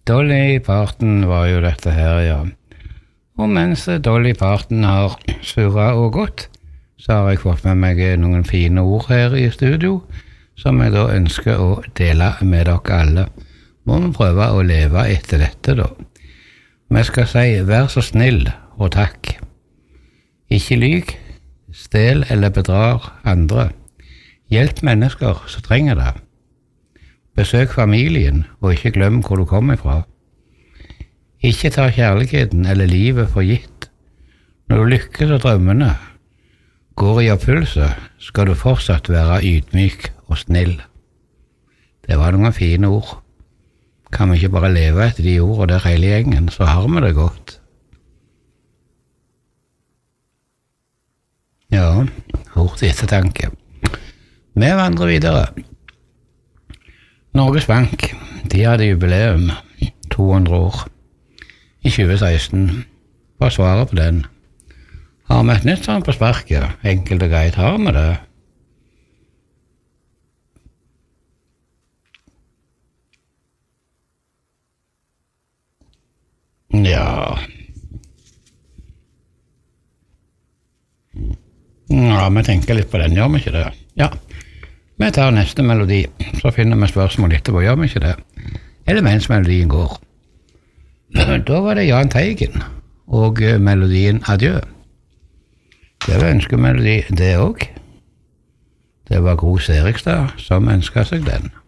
Dolly Parton var jo dette her, ja. Og mens Dolly Parton har surret og gått, så har jeg fått med meg noen fine ord her i studio, som jeg da ønsker å dele med dere alle. Må vi prøve å leve etter dette da. Vi skal si, vær så snill og takk. Ikke lyg, stel eller bedrar andre. Hjelp mennesker som trenger det. Besøk familien, og ikke glem hvor du kommer fra. Ikke ta kjærligheten eller livet for gitt. Når du lykkes og drømmene går i oppfyllelse, skal du fortsatt være ydmyk og snill. Det var noen fine ord. Kan vi ikke bare leve etter de ordene der hele gjengen, så har vi det godt. Ja, ord til ettertanke. Vi vandrer videre. Norges Bank, de hadde jubileum, 200 år, i 2016. Hva svarer på den? Har vi et nytt sånn på sparket? Enkelt og greit, har vi det? Ja, vi tenker litt på den, gjør vi ikke det? Ja, vi tar neste melodi, så finner vi spørsmål etterpå, gjør vi ikke det? Eller mens melodien går. Da var det Jahn Teigen, og melodien Adjø. Det var ønskemelodi det også. Det var Gro Serigstad som ønsket seg den.